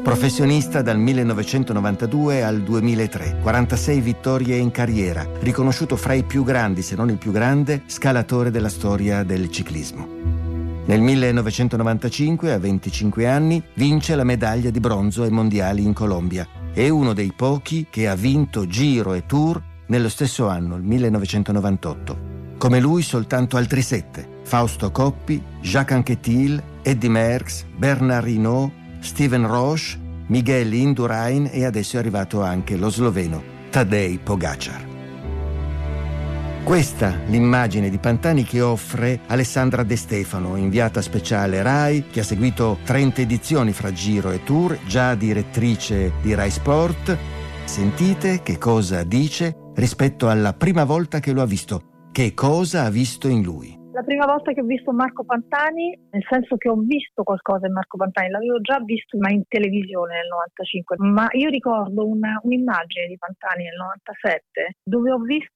Professionista dal 1992 al 2003, 46 vittorie in carriera, riconosciuto fra i più grandi, se non il più grande, scalatore della storia del ciclismo. Nel 1995, a 25 anni, vince la medaglia di bronzo ai mondiali in Colombia. È uno dei pochi che ha vinto Giro e Tour nello stesso anno, il 1998. Come lui soltanto altri 7: Fausto Coppi, Jacques Anquetil, Eddy Merckx, Bernard Hinault, Steven Roche, Miguel Indurain e adesso è arrivato anche lo sloveno Tadej Pogačar. Questa l'immagine di Pantani che offre Alessandra De Stefano, inviata speciale Rai, che ha seguito 30 edizioni fra Giro e Tour, già direttrice di Rai Sport. Sentite che cosa dice rispetto alla prima volta che lo ha visto. Che cosa ha visto in lui? La prima volta che ho visto Marco Pantani, nel senso che ho visto qualcosa in Marco Pantani, l'avevo già visto ma in televisione nel 95, ma io ricordo un'immagine di Pantani nel 97 dove ho visto